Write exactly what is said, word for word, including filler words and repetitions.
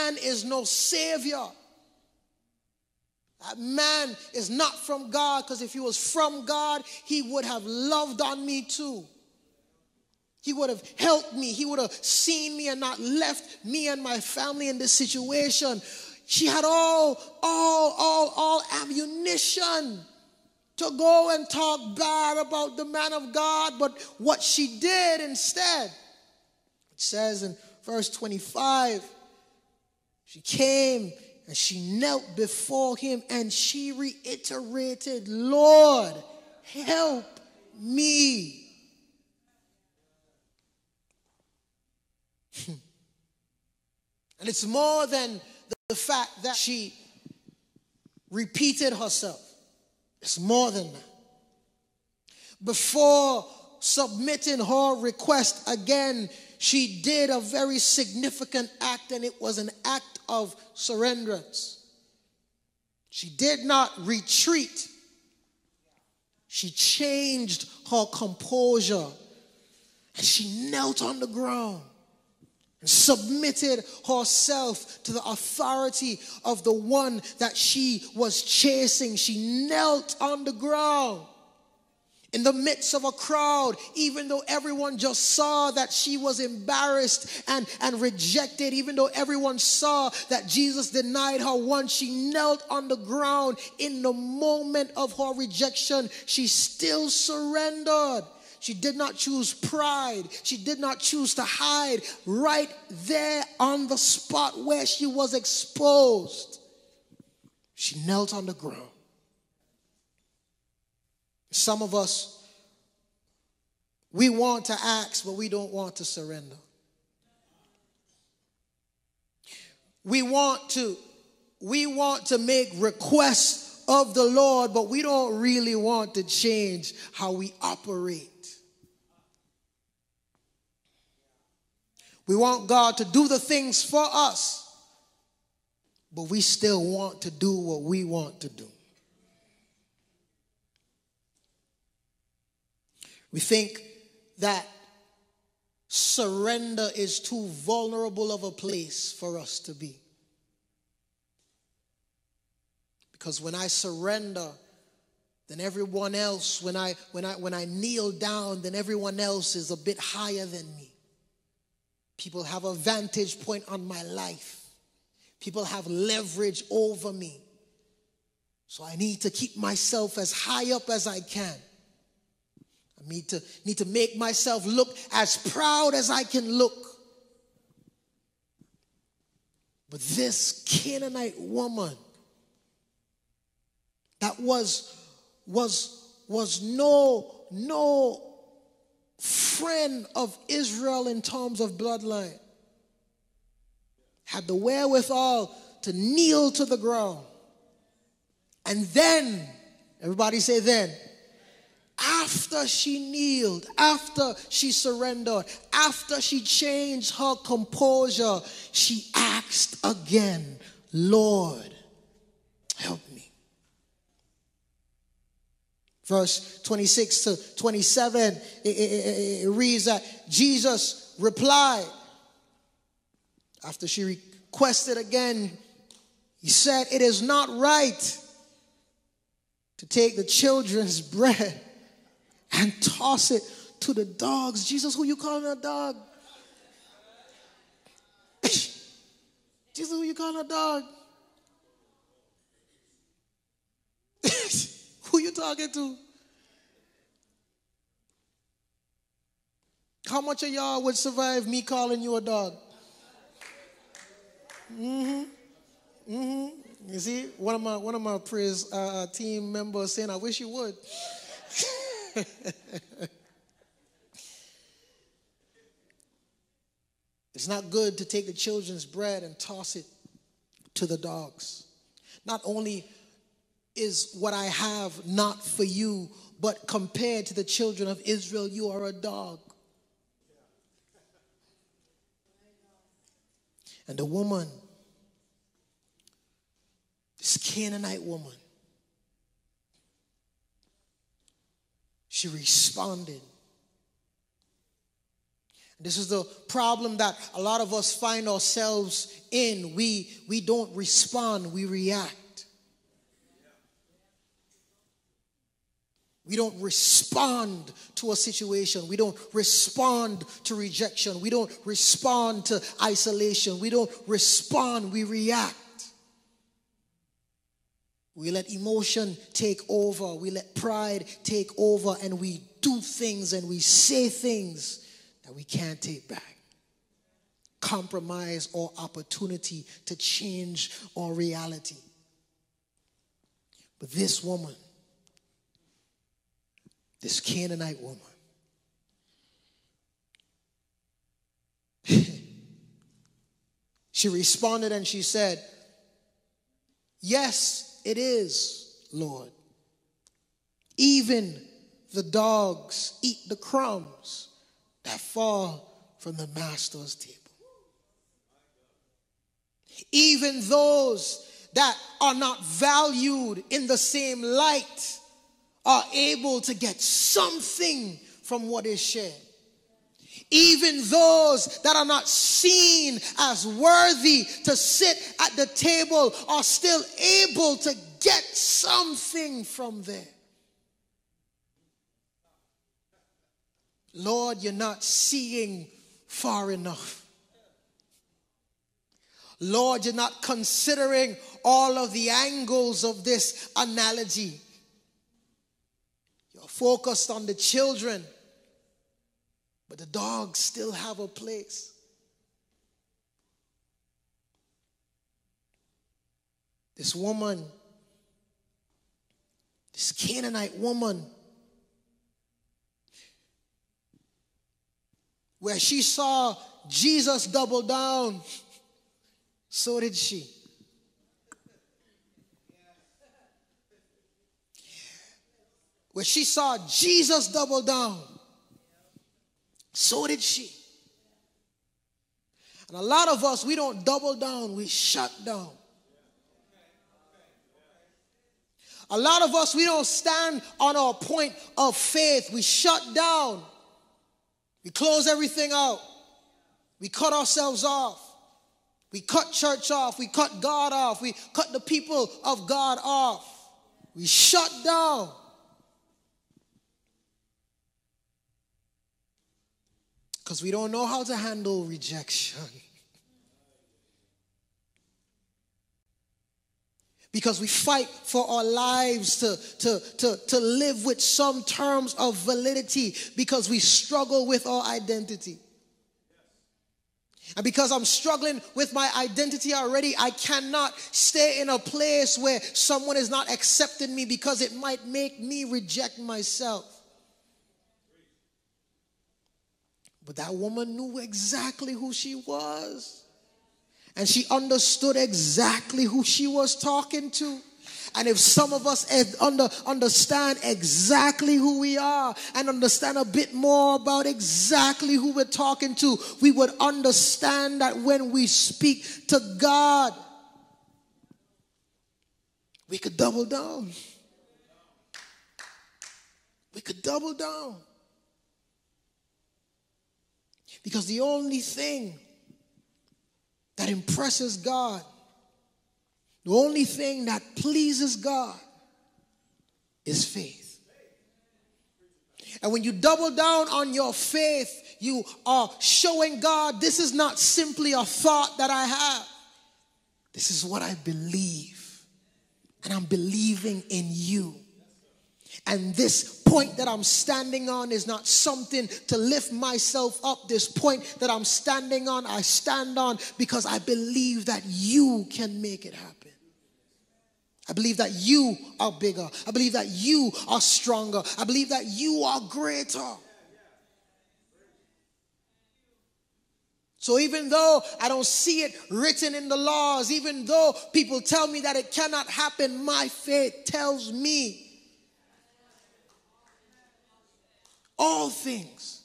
man is no savior. That man is not from God, because if he was from God, he would have loved on me too. He would have helped me. He would have seen me and not left me and my family in this situation. She had all, all, all, all ammunition to go and talk bad about the man of God. But what she did instead, it says in verse twenty-five, she came and she knelt before him and she reiterated, Lord, help me. And it's more than the fact that she repeated herself. It's more than that. Before submitting her request again, she did a very significant act, and it was an act of surrenderance. She did not retreat. She changed her composure, and she knelt on the ground and submitted herself to the authority of the one that she was chasing. She knelt on the ground in the midst of a crowd, even though everyone just saw that she was embarrassed and, and rejected, even though everyone saw that Jesus denied her once. She knelt on the ground in the moment of her rejection. She still surrendered. She did not choose pride. She did not choose to hide. Right there on the spot where she was exposed, she knelt on the ground. Some of us, we want to ask, but we don't want to surrender. We want to, we want to make requests of the Lord, but we don't really want to change how we operate. We want God to do the things for us, but we still want to do what we want to do. We think that surrender is too vulnerable of a place for us to be. Because when I surrender, then everyone else, when I when I when I kneel down, then everyone else is a bit higher than me. People have a vantage point on my life. People have leverage over me. So I need to keep myself as high up as I can. I need to, need to make myself look as proud as I can look. But this Canaanite woman that was, was, was no, no friend of Israel in terms of bloodline had the wherewithal to kneel to the ground. And then, everybody say then, after she kneeled, after she surrendered, after she changed her composure, she asked again, Lord, help me. Verse twenty-six to twenty-seven, it, it, it reads that Jesus replied, after she requested again, he said, it is not right to take the children's bread and toss it to the dogs. Jesus, who you calling a dog? Jesus, who you calling a dog? Who you talking to? How much of y'all would survive me calling you a dog? Mm-hmm. Mm-hmm. You see, one of my one of my praise uh, team members saying, I wish you would. It's not good to take the children's bread and toss it to the dogs. Not only is what I have not for you, but compared to the children of Israel, you are a dog. And the woman, this Canaanite woman, she responded. This is the problem that a lot of us find ourselves in. We, we don't respond, we react. We don't respond to a situation. We don't respond to rejection. We don't respond to isolation. We don't respond, we react. We let emotion take over. We let pride take over, and we do things and we say things that we can't take back. Compromise or opportunity to change our reality. But this woman, this Canaanite woman, she responded and she said, "Yes, it is, Lord. Even the dogs eat the crumbs that fall from the master's table. Even those that are not valued in the same light are able to get something from what is shared. Even those that are not seen as worthy to sit at the table are still able to get something from there. Lord, you're not seeing far enough. Lord, you're not considering all of the angles of this analogy. You're focused on the children, but the dogs still have a place." This woman, this Canaanite woman, where she saw Jesus double down, so did she. Where she saw Jesus double down, so did she. And a lot of us, we don't double down, we shut down. A lot of us, we don't stand on our point of faith. We shut down. We close everything out. We cut ourselves off. We cut church off. We cut God off. We cut the people of God off. We shut down. Because we don't know how to handle rejection. Because we fight for our lives to, to, to, to live with some terms of validity, because we struggle with our identity. And because I'm struggling with my identity already, I cannot stay in a place where someone is not accepting me, because it might make me reject myself. But that woman knew exactly who she was. And she understood exactly who she was talking to. And if some of us under, understand exactly who we are and understand a bit more about exactly who we're talking to, we would understand that when we speak to God, we could double down. We could double down. Because the only thing that impresses God, the only thing that pleases God, is faith. And when you double down on your faith, you are showing God, this is not simply a thought that I have. This is what I believe. And I'm believing in you. And this point that I'm standing on is not something to lift myself up. This point that I'm standing on, I stand on because I believe that you can make it happen. I believe that you are bigger. I believe that you are stronger. I believe that you are greater. So even though I don't see it written in the laws, even though people tell me that it cannot happen, my faith tells me all things